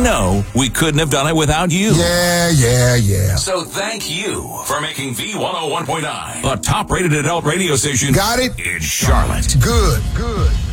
know we couldn't have done it without you. Yeah. So thank you for making V101.9 the top-rated adult radio station. Got it? In Charlotte. Good.